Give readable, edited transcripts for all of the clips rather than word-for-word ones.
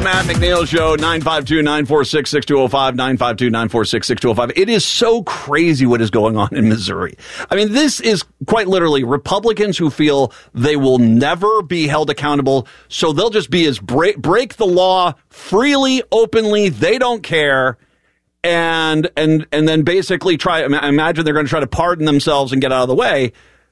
Matt McNeil Show, 952-946-6205, 952-946-6205. It is so crazy what is going on in Missouri. I mean, this is quite literally Republicans who feel they will never be held accountable, so they'll just be as break the law freely, openly, they don't care, and then basically imagine they're going to try to pardon themselves and get out of the way.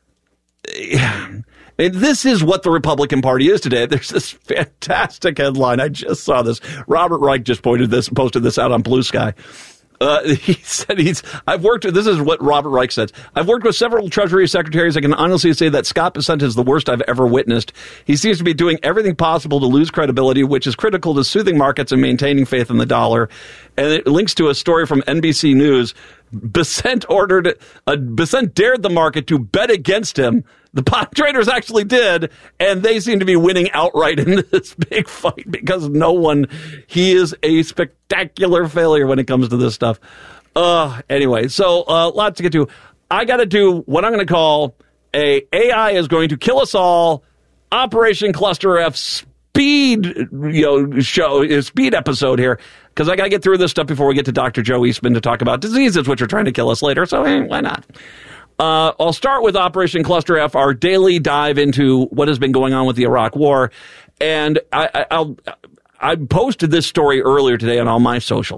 And this is what the Republican Party is today. There's this fantastic headline. I just saw this. Robert Reich just posted this out on Blue Sky. He said this is what Robert Reich said. I've worked with several Treasury secretaries. I can honestly say that Scott Bessent is the worst I've ever witnessed. He seems to be doing everything possible to lose credibility, which is critical to soothing markets and maintaining faith in the dollar. And it links to a story from NBC News. Bessent dared the market to bet against him. The pot traders actually did, and they seem to be winning outright in this big fight because he is a spectacular failure when it comes to this stuff. Anyway, so lots to get to. I got to do what I'm going to call AI is going to kill us all, Operation Cluster F speed episode here, because I got to get through this stuff before we get to Dr. Joe Eastman to talk about diseases which are trying to kill us later, so why not? I'll start with Operation Cluster F, our daily dive into what has been going on with the Iraq War. And I posted this story earlier today on all my socials.